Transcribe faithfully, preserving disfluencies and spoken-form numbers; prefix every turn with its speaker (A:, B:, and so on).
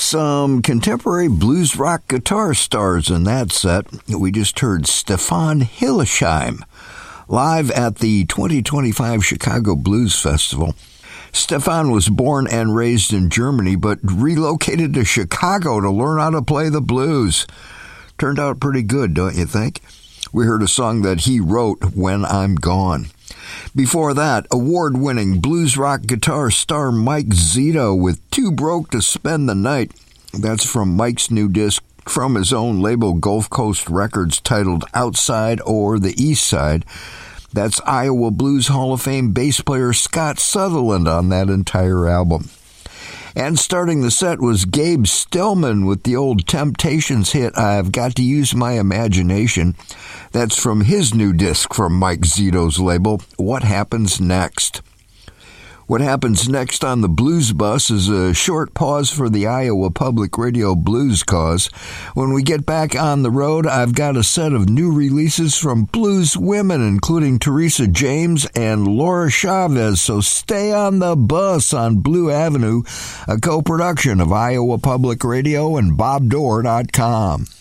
A: Some contemporary blues rock guitar stars in that set. We just heard Stefan Hillesheim live at the twenty twenty-five Chicago Blues Festival. Stefan was born and raised in Germany, but relocated to Chicago to learn how to play the blues. Turned out pretty good, don't you think? We heard a song that he wrote, When I'm Gone. Before that, award-winning blues rock guitar star Mike Zito with Too Broke to Spend the Night. That's from Mike's new disc from his own label Gulf Coast Records titled Outside or the East Side. That's Iowa Blues Hall of Fame bass player Scott Sutherland on that entire album. And starting the set was Gabe Stillman with the old Temptations hit, I've Got to Use My Imagination. That's from his new disc from Mike Zito's label, What Happens Next? What happens next on the Blues Bus is a short pause for the Iowa Public Radio Blues Cause. When we get back on the road, I've got a set of new releases from blues women, including Teresa James and Laura Chavez. So stay on the bus on Blue Avenue, a co-production of Iowa Public Radio and Bob Dorr dot com.